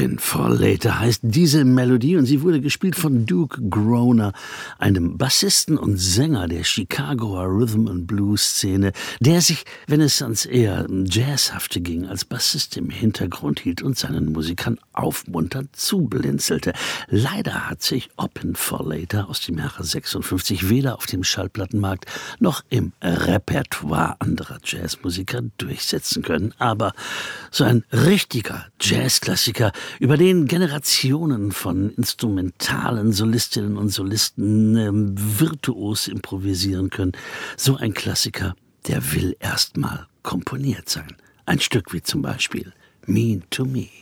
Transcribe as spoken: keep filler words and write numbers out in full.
In for Later heißt diese Melodie und sie wurde gespielt von Duke Groner, einem Bassisten und Sänger der Chicagoer Rhythm and Blues Szene, der sich, wenn es ans eher Jazzhafte ging, als Bassist im Hintergrund hielt und seinen Musikern aufmunternd zublinzelte. Leider hat sich Open for Later aus dem Jahre sechsundfünfzig weder auf dem Schallplattenmarkt noch im Repertoire anderer Jazzmusiker durchsetzen können. Aber so ein richtiger Jazzklassiker, über den Generationen von instrumentalen Solistinnen und Solisten äh, virtuos improvisieren können. So ein Klassiker, der will erst mal komponiert sein. Ein Stück wie zum Beispiel Mean to Me.